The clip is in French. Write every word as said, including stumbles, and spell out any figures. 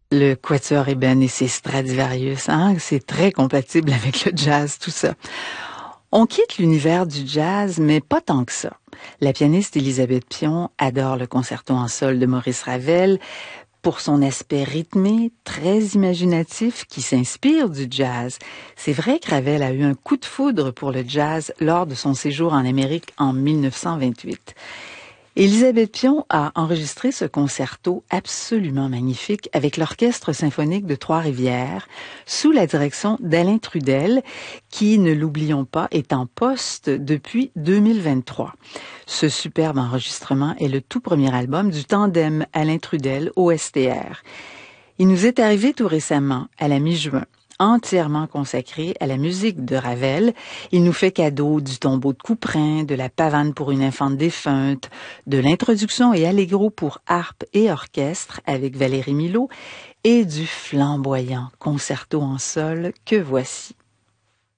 Le quatuor Eben et ses Stradivarius, hein, c'est très compatible avec le jazz, tout ça. On quitte l'univers du jazz, mais pas tant que ça. La pianiste Élisabeth Pion adore le concerto en sol de Maurice Ravel pour son aspect rythmé, très imaginatif, qui s'inspire du jazz. C'est vrai que Ravel a eu un coup de foudre pour le jazz lors de son séjour en Amérique en mille neuf cent vingt-huit. Élisabeth Pion a enregistré ce concerto absolument magnifique avec l'Orchestre symphonique de Trois-Rivières sous la direction d'Alain Trudel, qui, ne l'oublions pas, est en poste depuis deux mille vingt-trois. Ce superbe enregistrement est le tout premier album du tandem Alain Trudel-O S T R. Il nous est arrivé tout récemment, à la mi-juin, entièrement consacré à la musique de Ravel. Il nous fait cadeau du tombeau de Couperin, de la pavane pour une infante défunte, de l'introduction et allegro pour harpe et orchestre avec Valérie Milhaud et du flamboyant concerto en sol que voici.